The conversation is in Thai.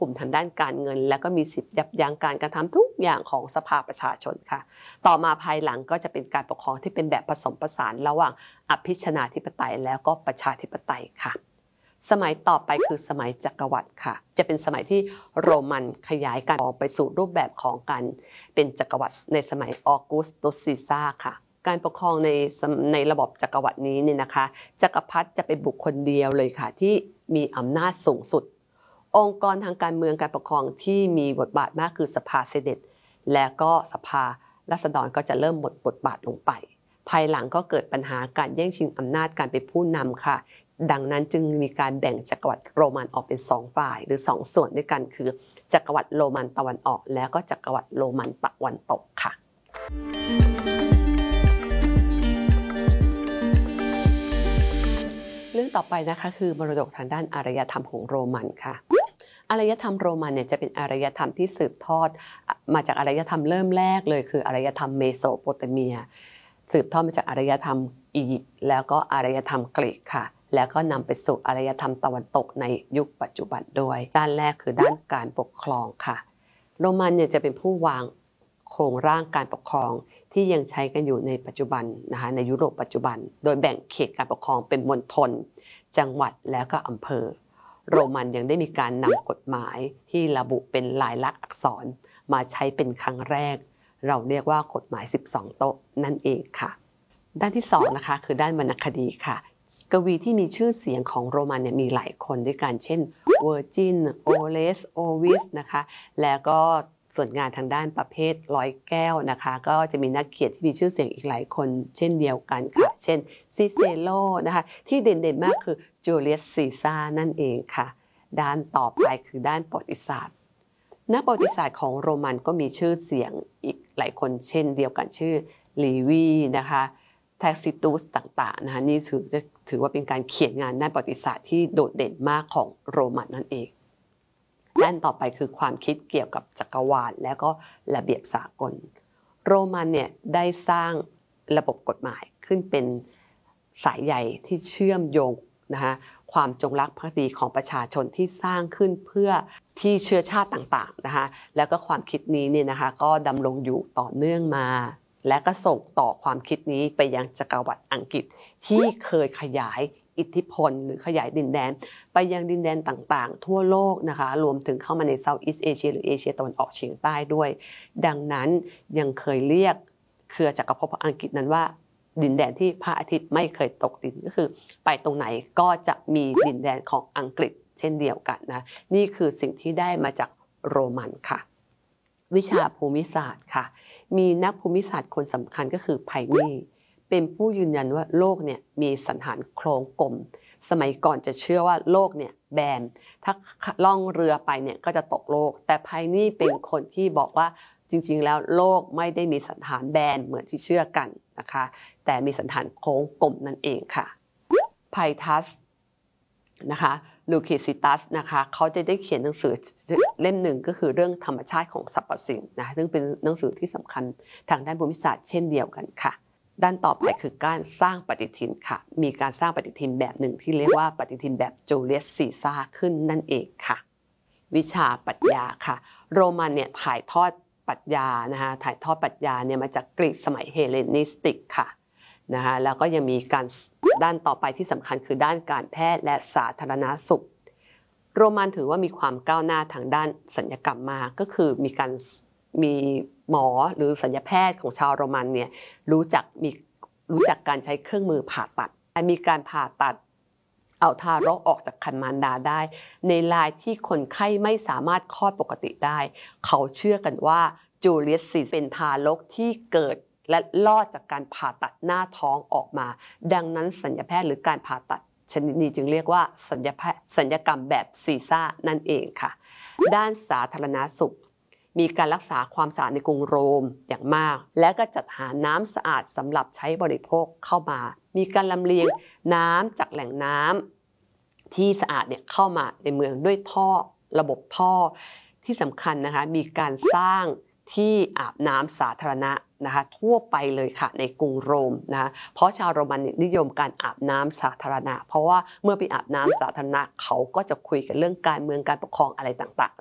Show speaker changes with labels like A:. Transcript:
A: คุมทางด้านการเงินและก็มีสิทธิ์ยับยั้งการกระทำทุกอย่างของสภาประชาชนค่ะต่อมาภายหลังก็จะเป็นการปกครองที่เป็นแบบผสมผสานระหว่างอภิชนาธิปไตยแล้วก็ประชาธิปไตยค่ะสมัยต่อไปคือสมัยจักรวรรดิค่ะจะเป็นสมัยที่โรมันขยายการออกไปสู่รูปแบบของการเป็นจักรวรรดิในสมัยออกุสตุสซีซ่าค่ะการปกครองในระบบจักรวรรดินี้เนี่ยนะคะจักรพรรดิจะเป็นบุคคลเดียวเลยค่ะที่มีอำนาจสูงสุดองค์กรทางการเมืองการปกครองที่มีบทบาทมากคือสภาเซเนตและก็สภาราษฎรก็จะเริ่มหมดบทบาทลงไปภายหลังก็เกิดปัญหาการแย่งชิงอำนาจการเป็นผู้นำค่ะดังนั้นจึงมีการแบ่งจักรวรรดิโรมันออกเป็น2ฝ่ายหรือ2ส่วนด้วยกันคือจักรวรรดิโรมันตะวันออกแล้วก็จักรวรรดิโรมันตะวันตกค่ะเรื่องต่อไปนะคะคือมรดกทางด้านอารยธรรมของโรมันค่ะอารยธรรมโรมันเนี่ยจะเป็นอารยธรรมที่สืบทอดมาจากอารยธรรมเริ่มแรกเลยคืออารยธรรมเมโสโปเตเมียสืบทอดมาจากอารยธรรมอียิปต์แล้วก็อารยธรรมกรีกค่ะแล้วก็นำไปสู่อารยธรรมตะวันตกในยุคปัจจุบันด้วยด้านแรกคือด้านการปกครองค่ะโรมันเนี่ยจะเป็นผู้วางโครงร่างการปกครองที่ยังใช้กันอยู่ในปัจจุบันนะคะในยุโรปปัจจุบันโดยแบ่งเขตการปกครองเป็นมณฑลจังหวัดแล้วก็อำเภอโรมันยังได้มีการนำกฎหมายที่ระบุเป็นลายลักษณ์อักษรมาใช้เป็นครั้งแรกเราเรียกว่ากฎหมาย12โต๊ะนั่นเองค่ะด้านที่2นะคะคือด้านวรรณคดีค่ะกวีที่มีชื่อเสียงของโรมันเนี่ยมีหลายคนด้วยกันเช่นเวอร์จินโอเลสโอวิสนะคะแล้วก็ส่วนงานทางด้านประเภทร้อยแก้วนะคะก็จะมีนักเขียนที่มีชื่อเสียงอีกหลายคนเช่นเดียวกันค่ะเช่นซิเซโรนะคะที่เด่นๆมากคือจูเลียสซีซ่าร์นั่นเองค่ะด้านต่อไปคือด้านประวัติศาสตร์นักประวัติศาสตร์ของโรมันก็มีชื่อเสียงอีกหลายคนเช่นเดียวกันชื่อลีวีนะคะแท็กซิตุสต่างๆนะคะนี่ถือว่าเป็นการเขียนงานด้านประวัติศาสตร์ที่โดดเด่นมากของโรมันนั่นเองด้านต่อไปคือความคิดเกี่ยวกับจักรวาลและก็ระเบียบสากลโรมันเนี่ยได้สร้างระบบกฎหมายขึ้นเป็นสายใยที่เชื่อมโยงนะคะความจงรักภักดีของประชาชนที่สร้างขึ้นเพื่อที่เชื้อชาติต่างๆนะคะแล้วก็ความคิดนี้เนี่ยนะคะก็ดำรงอยู่ต่อเนื่องมาและก็ส่งต่อความคิดนี้ไปยังจักรวรรดิอังกฤษที่เคยขยายอิทธิพลหรือขยายดินแดนไปยังดินแดนต่างๆทั่วโลกนะคะรวมถึงเข้ามาใน Southeast Asia หรือเอเชียตะวันออกเฉียงใต้ด้วยดังนั้นยังเคยเรียกเครือจักรภพอังกฤษนั้นว่าดินแดนที่พระอาทิตย์ไม่เคยตกดินก็คือไปตรงไหนก็จะมีดินแดนของอังกฤษเช่นเดียวกันนะนี่คือสิ่งที่ได้มาจากโรมันค่ะวิชาภูมิศาสตร์ค่ะมีนักภูมิศาสตร์คนสำคัญก็คือไพนีเป็นผู้ยืนยันว่าโลกเนี่ยมีสันฐานโครงกลมสมัยก่อนจะเชื่อว่าโลกเนี่ยแบนถ้าล่องเรือไปเนี่ยก็จะตกโลกแต่ไพนีเป็นคนที่บอกว่าจริงๆแล้วโลกไม่ได้มีสันฐานแบนเหมือนที่เชื่อกันนะคะแต่มีสันฐานโค้งกลมนั่นเองค่ะไพทัสนะคะลูคิซิตัสนะคะเขาจะได้เขียนหนังสือเล่มหนึ่งก็คือเรื่องธรรมชาติของสรรพสิ่งนะซึ่งเป็นหนังสือที่สำคัญทางด้านภูมิศาสตร์เช่นเดียวกันค่ะด้านต่อไปคือการสร้างปฏิทินค่ะมีการสร้างปฏิทินแบบหนึ่งที่เรียกว่าปฏิทินแบบจูเลียสซีซ่าร์ขึ้นนั่นเองค่ะวิชาปรัชญาค่ะโรมันเนี่ยถ่ายทอดปรัชญานะคะถ่ายทอดปรัชญาเนี่ยมาจากกรีกสมัยเฮเลนิสติกค่ะนะคะแล้วก็ยังมีการด้านต่อไปที่สำคัญคือด้านการแพทย์และสาธารณสุขโรมันถือว่ามีความก้าวหน้าทางด้านศัลยกรรมมากก็คือมีหมอหรือศัลยแพทย์ของชาวโรมันเนี่ยรู้จักการใช้เครื่องมือผ่าตัดมีการผ่าตัดเอาทารกออกจากครรภ์มารดาได้ในรายที่คนไข้ไม่สามารถคลอดปกติได้เขาเชื่อกันว่าจูเลียสซีเป็นทารกที่เกิดและรอดจากการผ่าตัดหน้าท้องออกมาดังนั้นศัลยแพทย์หรือการผ่าตัดชนิดนี้จึงเรียกว่าศัลยกรรมแบบซีซ่านั่นเองค่ะด้านสาธารณสุขมีการรักษาความสะอาดในกรุงโรมอย่างมากและก็จัดหาน้ำสะอาดสำหรับใช้บริโภคเข้ามามีการลำเลียงน้ำจากแหล่งน้ำที่สะอาดเนี่ยเข้ามาในเมืองด้วยระบบท่อที่สำคัญนะคะมีการสร้างที่อาบน้ำสาธารณะนะคะทั่วไปเลยค่ะในกรุงโรมนะเพราะชาวโรมันนิยมการอาบน้ำสาธารณะเพราะว่าเมื่อไปอาบน้ำสาธารณะเขาก็จะคุยกันเรื่องการเมืองการปกครองอะไรต่าง